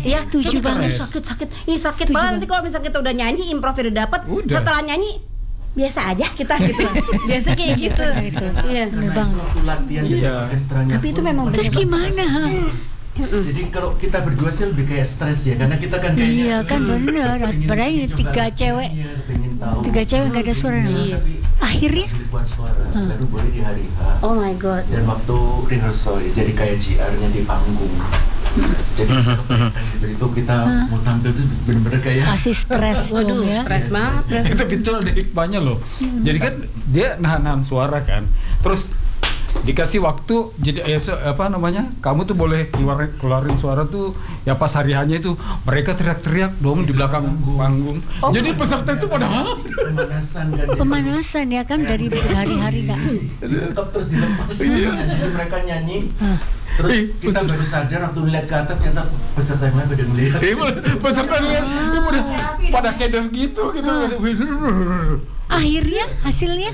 Iya, setuju banget. Sakit. Ini sakit banget. Nanti kalau misalnya kita udah nyanyi, improv udah dapet, setelah nyanyi biasa aja kita gitu. Biasa kayak gitu. Iya, benar banget. Latihan orkestranya. Tapi itu memang terus gimana? Jadi kalau kita berdua sih lebih kayak stres ya, karena kita kan kayaknya iya kan benar. Padahal 3 cewek nggak ada suara. Akhirnya baru boleh di hari H. Oh my god. Dan waktu rehearsal ya, jadi kayak JR-nya di panggung. Jadi itu kita mau tampil tuh bener-bener kayak masih stres dong ya. Stres banget. Tapi itu ada hikmahnya loh. Jadi kan dia nahan suara kan. Terus dikasih waktu, jadi kamu tuh boleh keluarin suara tuh ya pas hari hanya itu mereka teriak-teriak dong di belakang panggung. Jadi peserta itu pada pemanasan ya kan dari berhari-hari nggak. Tetap terus dilepas. Jadi mereka nyanyi. Terus kita baru sadar waktu ngeliat ke atas ternyata peserta yang lain pada ngeliat. Peserta ngeliat pada keder gitu. Akhirnya hasilnya.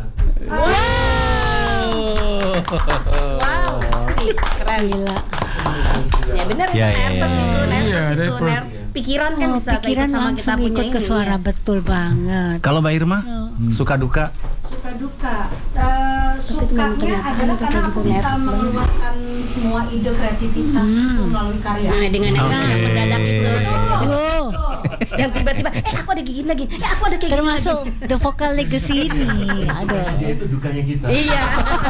Wow, keren. Gila. Ya benar, nervous itu. Pikiran kan bisa pikiran langsung ikut ke suara, betul banget. Kalau Mbak Irma, suka duka? Suka duka. Sukanya adalah karena aku bisa mengeluarkan semua ide kreativitas melalui karya. Nah, dengan mendadak itu. Yang tiba-tiba, aku ada gigi lagi, aku ada kayak gini. Termasuk The Vocal Legacy ini. Aduh. Itu dukanya kita. Iya.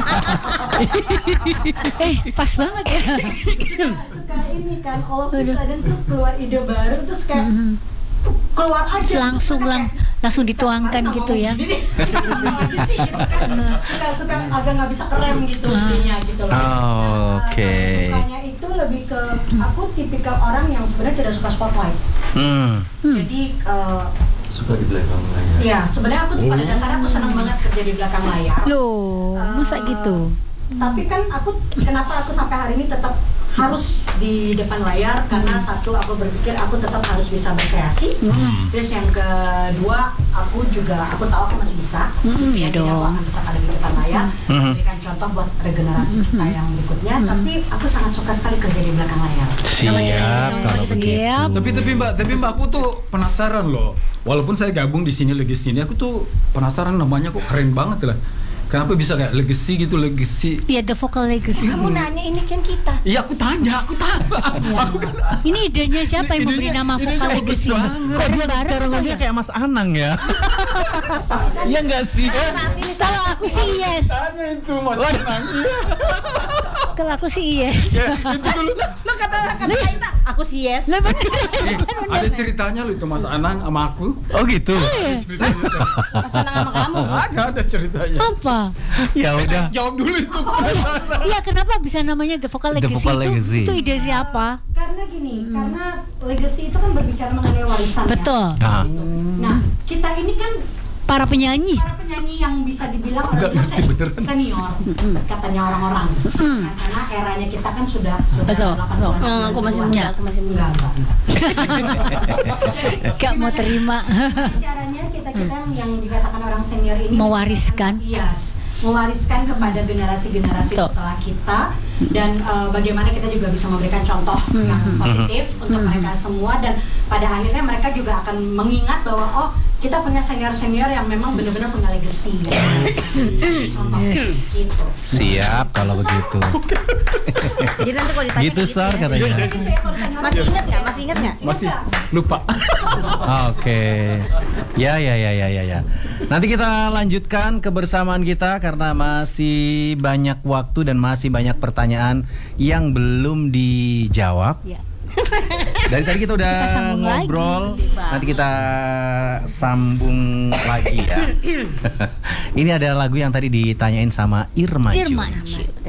Pas banget ya. Suka ini kan, all of a sudden tuh keluar ide baru terus kayak keluar aja langsung dituangkan gitu ya. Suka agak nggak bisa kerem gitu idenya gitu loh. Oke. Sukanya itu lebih ke aku tipikal orang yang sebenarnya tidak suka spotlight. Jadi suka di belakang layar. Iya, sebenarnya aku pada dasarnya aku senang banget kerja di belakang layar. Loh, masa gitu? Tapi kan kenapa aku sampai hari ini tetap harus di depan layar, karena satu aku berpikir aku tetap harus bisa berkreasi. Terus yang kedua aku tahu aku masih bisa. Ya jadi dong. aku akan tetap ada di depan layar, memberikan contoh buat regenerasi kita yang berikutnya. Tapi aku sangat suka sekali kerja di belakang layar. Siap kalau begitu. Tapi mbak aku tuh penasaran loh. Walaupun saya gabung di sini Legacy ini, aku tuh penasaran namanya kok keren banget lah. Kenapa bisa kayak Legacy gitu, Legacy? Iya, The Vocal Legacy. Kamu nanya ini kan kita. Iya, aku tanya. Ini idenya siapa yang memberi nama Vocal Legacy? Kok dia cara ngomongnya kayak Mas Anang ya? Iya nggak sih? Kalau aku sih yes. Tanya itu Mas Anang. Kalau aku sih yes. Itu dulu. Lo kata kita, aku sih yes. Ada ceritanya lo itu Mas Anang sama aku. Oh gitu. Mas Anang sama kamu. Ada ceritanya. Apa? Ya udah. Jawab dulu itu. Iya, kenapa bisa namanya The Vocal Legacy? Itu ide siapa? Karena gini, karena legacy itu kan berbicara mengenai warisan. Betul. Ya. Nah, kita ini kan para penyanyi yang bisa dibilang senior, katanya orang-orang. Karena eranya kita kan sudah betul. 80-an. Aku masih muda. Gak mau terima. Caranya kita yang dikatakan orang senior ini mewariskan. Mewariskan kepada generasi-generasi setelah kita, dan bagaimana kita juga bisa memberikan contoh yang positif untuk mereka semua, dan pada akhirnya mereka juga akan mengingat bahwa kita punya senior-senior yang memang benar-benar punya legacy. Contoh gitu. Siap kalau begitu. Jadi nanti kalau ditanya gitu Sar katanya. Masih ingat nggak? Masih lupa. Oke. Ya. Nanti kita lanjutkan kebersamaan kita karena masih banyak waktu dan masih banyak pertanyaan yang belum dijawab. Ya. Dari tadi kita udah ngobrol, nanti kita sambung lagi ya. Ini ada lagu yang tadi ditanyain sama Irma Jun.